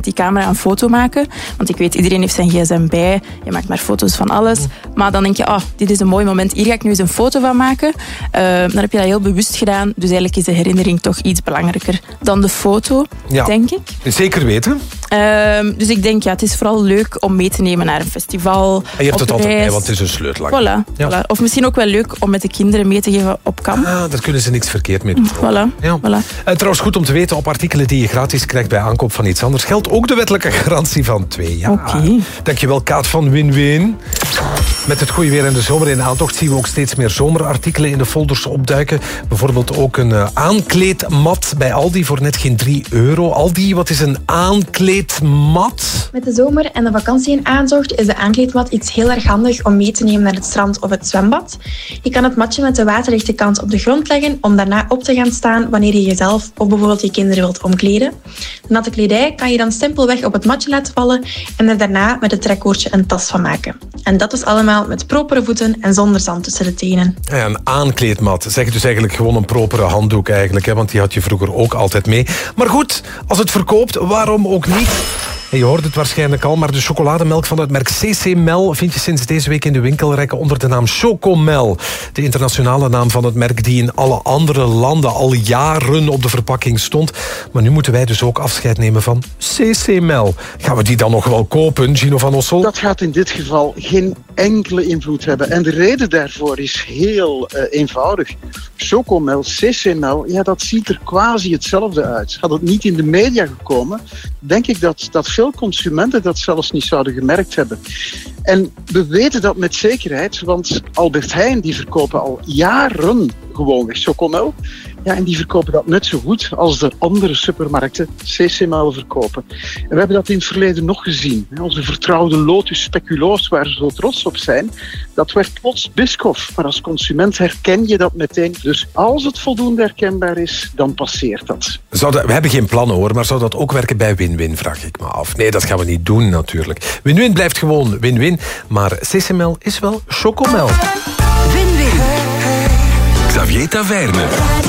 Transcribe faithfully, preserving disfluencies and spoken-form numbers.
die camera een foto maken. Want ik weet, iedereen heeft zijn gsm bij. Je maakt maar foto's van alles. Maar dan denk je, ah, dit is een mooi moment. Hier ga ik nu eens een foto van maken. Uh, dan heb je dat heel bewust gedaan. Dus eigenlijk is de herinnering toch iets belangrijker dan de foto, ja. denk ik. Zeker weten. Uh, dus ik denk, ja, het is vooral leuk om mee te nemen naar een festival. En je hebt het reis. altijd bij, want het is een sleutel. Voilà, ja. voilà. Of misschien ook wel leuk om met de kinderen mee te geven op kamp. Ah, daar kunnen ze niks verkeerd mee doen. Voilà, ja. voilà. Uh, trouwens, goed om te weten, op artikelen die je gratis krijgt bij aankoop van iets anders geldt ook de wettelijke garantie van twee jaar. Okay. Dankjewel, Kaat van Win-Win. Met het goede weer en de zomer in aantocht zien we ook steeds meer zomerartikelen in de folders opduiken. Bijvoorbeeld ook een uh, aankleedmat bij Aldi voor net geen drie euro. Aldi, wat is een aankleedmat? Met de zomer en de vakantie in aantocht is de aankleedmat iets heel erg handig om mee te nemen naar het strand of het zwembad. Je kan het matje met de waterdichte kant op de grond leggen om daarna op te gaan staan wanneer je jezelf of bijvoorbeeld je kinderen wilt omkleden. De natte kledij kan je dan simpelweg op het matje laten vallen en er daarna met het trekkoordje een tas van maken. En dat is allemaal met propere voeten en zonder zand tussen de tenen. Ja, een aankleedmat. Zeg dus eigenlijk gewoon een propere handdoek eigenlijk, hè, want die had je vroeger ook altijd mee. Maar goed, als het verkoopt, waarom ook niet? En je hoort het waarschijnlijk al, maar de chocolademelk van het merk C C Mel vind je sinds deze week in de winkelrekken onder de naam Chocomel. De internationale naam van het merk die in alle andere landen al jaren op de verpakking stond. Maar nu moeten wij dus ook afscheid nemen van C C Mel. Gaan we die dan nog wel kopen, Gino van Ossel? Dat gaat in dit geval geen enkele invloed hebben. En de reden daarvoor is heel uh, eenvoudig. Chocomel, C C Mel, ja, dat ziet er quasi hetzelfde uit. Had het niet in de media gekomen, denk ik dat, dat veel consumenten dat zelfs niet zouden gemerkt hebben. En we weten dat met zekerheid, want Albert Heijn die verkopen al jaren gewoonweg Chocomel. Ja, en die verkopen dat net zo goed als de andere supermarkten C C Mel verkopen. En we hebben dat in het verleden nog gezien. Onze vertrouwde Lotus Speculoos, waar ze zo trots op zijn, dat werd plots Biscoff. Maar als consument herken je dat meteen. Dus als het voldoende herkenbaar is, dan passeert dat. Zou dat we hebben geen plannen hoor, maar zou dat ook werken bij Win-Win, vraag ik me af. Nee, dat gaan we niet doen natuurlijk. Win-Win blijft gewoon Win-Win, maar C C Mel is wel Chocomel. Win-Win. Xavier Taverne.